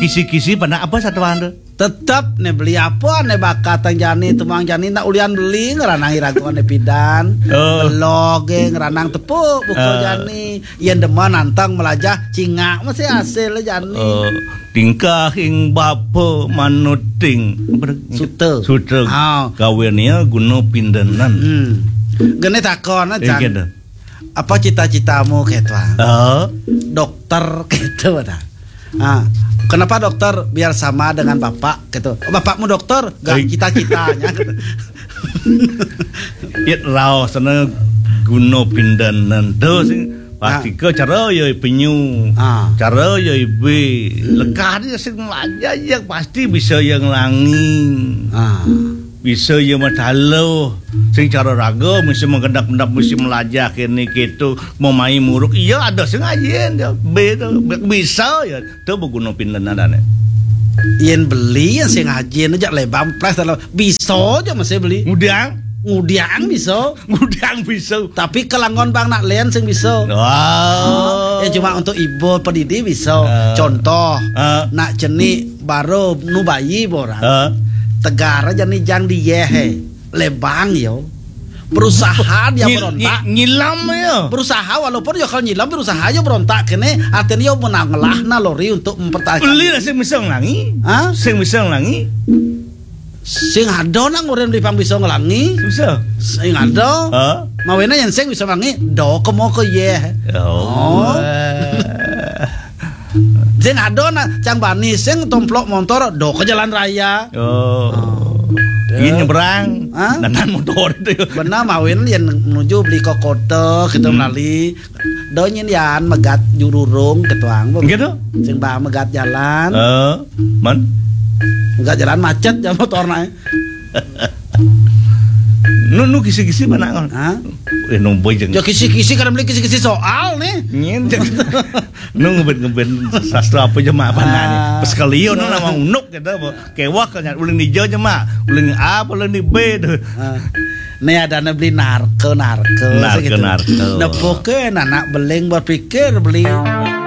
kisi-kisi pada apa satu anda? Tetap nih beli apa nih bakatang jani tumang jani nak ulian beli ngeranang iraguan nih pidan loge ngeranang tepuk bukul jani yang deman nantang melajah cingak masih hasil jani tingkah ing bapa manuting sute kawinnya guna pindenan gini takon aja apa cita-citamu gitu dokter gitu dah. Kenapa dokter biar sama dengan bapak gitu? Bapakmu dokter, gak cita-citanya. It raw sana guna pindanan do sing pasti ke cara ya penyu, cara ya ibe lekar ya sing aja yang pasti bisa yang langing. Bisa ya matalo sing cara raga mesti menggendak-gendak mesti melajah kene gitu mau main muruk iya ada sing ajen ya bisa ya tuh berguna pindanan yen beli ya sing ajen aja lebam pres bisa aja masih beli ngudang bisa tapi kelangon bang nak lian sing bisa ya cuma untuk ibu pedidi bisa contoh nak jenik baru nu bayi borang tegar aja nih jang di yehe lebang yo berusaha dia berontak nyilam ya berusaha walaupun yo kalau nyilam berusaha yo berontak kene artinya yo menangelah naluri untuk mempertahankan beli lah sing bisa ngelangi sing bisa ngelangi sing ada nang urang di pang bisa ngelangi bisa sing ada mawena yang sing bisa ngelangi do kemo ke ye sing ada na cang bani sing tomplok motor do ke jalan raya ini nyebrang dan motor itu benar mawin yang menuju beli ke kota kita melalui do yan megat jururung ketuang gitu sing bah megat jalan man megat jalan macet ya motor naik nu kisi-kisi mana kan nomboy jeung ya kisi-kisi karena beli kisi-kisi soal nih nyen nu ngebet sastra apa aja mah apa nanya pas kalian nu nama unuk gitu kewak kan uling di jauh mah uling A uling di B nih ada beli narko nepoke anak beling berpikir beli